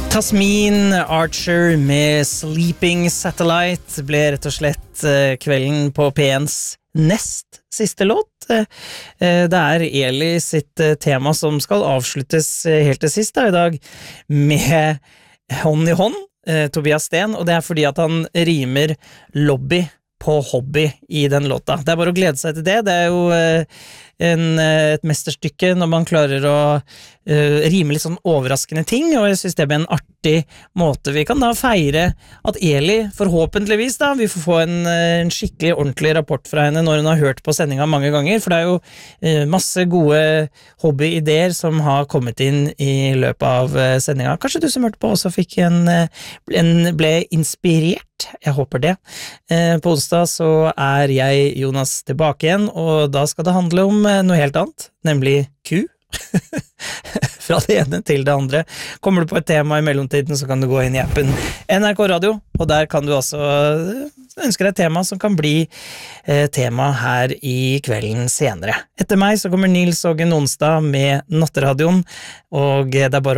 Tasmin Archer med Sleeping Satellite ble rett og slett kvelden på P1s nest siste låt. Det Eli sitt tema som skal avsluttes helt til sist i dag med Hånd i hånd, Tobias Sten, og det fordi at han rimer lobby på hobby i den låta. Det bare å glede seg til det. Det jo et mesterstykke når man klarer å rime litt sånn overraskende ting, og jeg synes det blir en artig måte. Vi kan da feire at Eli, forhåpentligvis da, vi får få en skikkelig ordentlig rapport fra henne når hun har hørt på sendinga mange ganger, for det jo masse gode hobbyideer som har kommet inn i løpet av sendinga. Kanskje du som hørte på også fikk ble inspirert, jeg håper det. På onsdag så jeg Jonas tilbake igjen, og da skal det handle om noe helt annet, nemlig ku. Fra det ene til det andre. Kommer du på et tema i mellomtiden, så kan du gå inn i appen NRK Radio, og der kan du også ønske deg et tema som kan bli tema her i kvelden senere. Etter meg så kommer Nils Ågen Onsdag med Natteradioen, og det bare